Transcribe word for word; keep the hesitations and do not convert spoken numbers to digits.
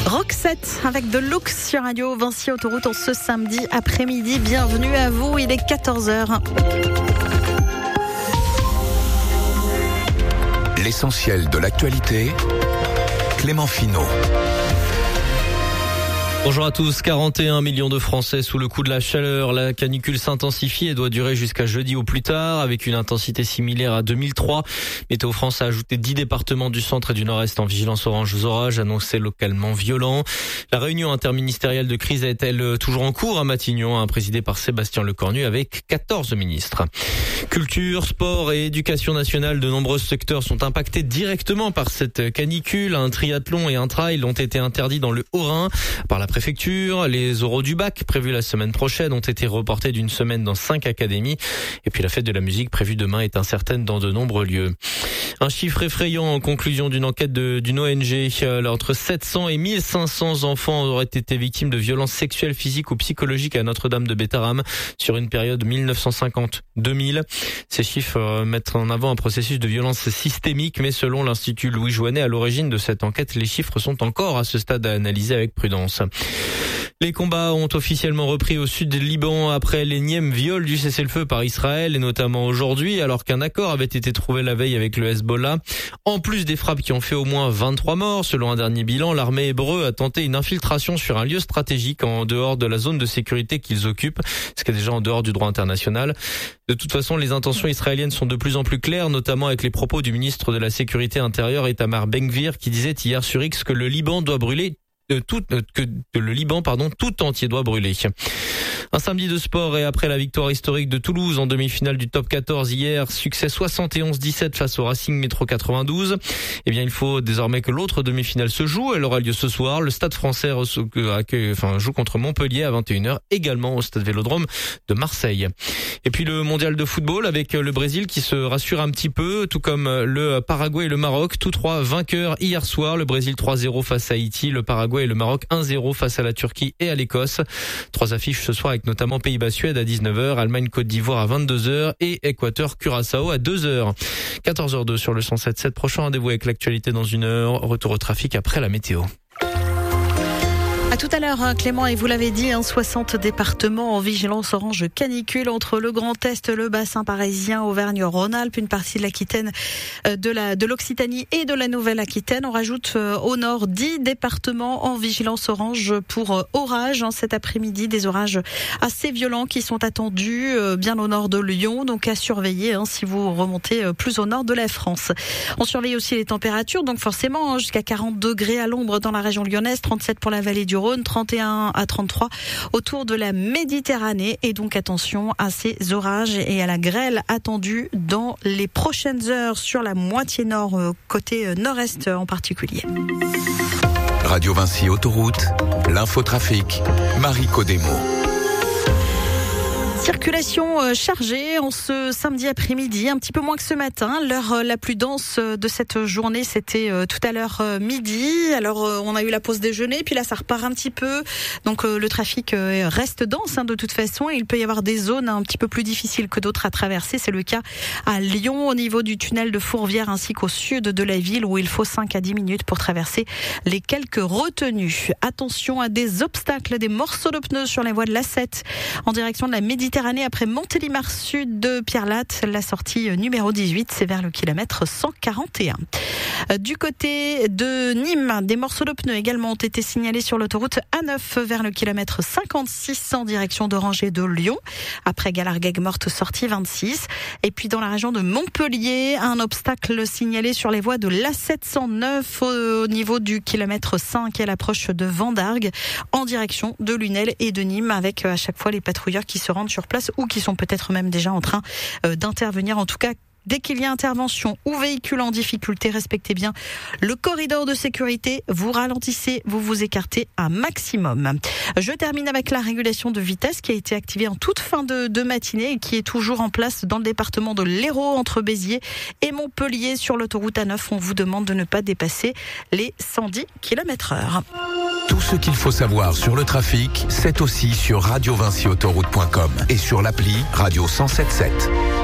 Roxette avec The Looks sur Radio Vinci Autoroute en ce samedi après-midi. Bienvenue à vous, il est quatorze heures. L'essentiel de l'actualité, Clément Finot. Bonjour à tous, quarante et un millions de Français sous le coup de la chaleur. La canicule s'intensifie et doit durer jusqu'à jeudi au plus tard, avec une intensité similaire à deux mille trois. Météo France a ajouté dix départements du centre et du nord-est en vigilance orange aux orages, annoncés localement violents. La réunion interministérielle de crise est-elle toujours en cours à Matignon, présidée par Sébastien Lecornu avec quatorze ministres. Culture, sport et éducation nationale, de nombreux secteurs sont impactés directement par cette canicule. Un triathlon et un trail ont été interdits dans le Haut-Rhin par la préfecture. Les oraux du bac prévus la semaine prochaine ont été reportés d'une semaine dans cinq académies. Et puis la fête de la musique prévue demain est incertaine dans de nombreux lieux. Un chiffre effrayant en conclusion d'une enquête de, d'une O N G. Entre sept cents et mille cinq cents enfants auraient été victimes de violences sexuelles, physiques ou psychologiques à Notre-Dame de Bétharram sur une période mille neuf cent cinquante à deux mille. Ces chiffres mettent en avant un processus de violence systémique, mais selon l'Institut Louis Jouannet, à l'origine de cette enquête, les chiffres sont encore à ce stade à analyser avec prudence. Les combats ont officiellement repris au sud du Liban après l'énième viol du cessez-le-feu par Israël, et notamment aujourd'hui, alors qu'un accord avait été trouvé la veille avec le Hezbollah. En plus des frappes qui ont fait au moins vingt-trois morts, selon un dernier bilan, l'armée hébreu a tenté une infiltration sur un lieu stratégique en dehors de la zone de sécurité qu'ils occupent, ce qui est déjà en dehors du droit international. De toute façon, les intentions israéliennes sont de plus en plus claires, notamment avec les propos du ministre de la Sécurité intérieure, Itamar Ben-Gvir, qui disait hier sur X que le Liban doit brûler Tout, que le Liban, pardon, tout entier doit brûler. Un samedi de sport et après la victoire historique de Toulouse en demi-finale du top quatorze hier, succès soixante et onze à dix-sept face au Racing Métro quatre-vingt-douze. Eh bien, il faut désormais que l'autre demi-finale se joue. Elle aura lieu ce soir. Le Stade Français accueille, enfin, joue contre Montpellier à vingt et une heures, également au Stade Vélodrome de Marseille. Et puis le mondial de football avec le Brésil qui se rassure un petit peu, tout comme le Paraguay et le Maroc, tous trois vainqueurs hier soir. Le Brésil trois zéro face à Haïti, le Paraguay et le Maroc un zéro face à la Turquie et à l'Écosse. Trois affiches ce soir avec notamment Pays-Bas-Suède à dix-neuf heures, Allemagne-Côte d'Ivoire à vingt-deux heures et Équateur-Curaçao à deux heures. quatorze heures deux sur le cent sept virgule sept. Prochain rendez-vous avec l'actualité dans une heure. Retour au trafic après la météo. À tout à l'heure, Clément, et vous l'avez dit, hein, soixante départements en vigilance orange canicule entre le Grand Est, le bassin parisien, Auvergne-Rhône-Alpes, une partie de l'Aquitaine, de la de l'Occitanie et de la Nouvelle-Aquitaine. On rajoute euh, au nord dix départements en vigilance orange pour euh, orage. Hein, cet après-midi, des orages assez violents qui sont attendus euh, bien au nord de Lyon, donc à surveiller hein, si vous remontez euh, plus au nord de la France. On surveille aussi les températures, donc forcément hein, jusqu'à quarante degrés à l'ombre dans la région lyonnaise, trente-sept pour la vallée du Rhône, trente et un à trente-trois autour de la Méditerranée. Et donc attention à ces orages et à la grêle attendue dans les prochaines heures sur la moitié nord, côté nord-est en particulier. Radio Vinci Autoroute, l'infotrafic, Marie Codemo. Circulation chargée en ce samedi après-midi, un petit peu moins que ce matin. L'heure la plus dense de cette journée, c'était tout à l'heure midi. Alors on a eu la pause déjeuner, puis là ça repart un petit peu. Donc le trafic reste dense hein, de toute façon. Et il peut y avoir des zones un petit peu plus difficiles que d'autres à traverser. C'est le cas à Lyon, au niveau du tunnel de Fourvière, ainsi qu'au sud de la ville, où il faut cinq à dix minutes pour traverser les quelques retenues. Attention à des obstacles, des morceaux de pneus sur les voies de l'A sept en direction de la Méditerranée. Après Montélimar Sud de Pierre-Latte, la sortie numéro dix-huit, c'est vers le kilomètre cent quarante et un. Du côté de Nîmes, des morceaux de pneus également ont été signalés sur l'autoroute A neuf vers le kilomètre cinquante-six en direction d'Orange et de Lyon. Après Galargueg-Morte, sortie vingt-six. Et puis dans la région de Montpellier, un obstacle signalé sur les voies de l'A sept cent neuf au niveau du kilomètre cinq à l'approche de Vendargues en direction de Lunel et de Nîmes, avec à chaque fois les patrouilleurs qui se rendent sur place ou qui sont peut-être même déjà en train euh, d'intervenir. En tout cas, dès qu'il y a intervention ou véhicule en difficulté, respectez bien le corridor de sécurité. Vous ralentissez, vous vous écartez un maximum. Je termine avec la régulation de vitesse qui a été activée en toute fin de, de matinée et qui est toujours en place dans le département de l'Hérault entre Béziers et Montpellier sur l'autoroute A neuf. On vous demande de ne pas dépasser les cent dix kilomètres heure. Tout ce qu'il faut savoir sur le trafic, c'est aussi sur radio vinci autoroute point com et sur l'appli Radio cent sept virgule sept.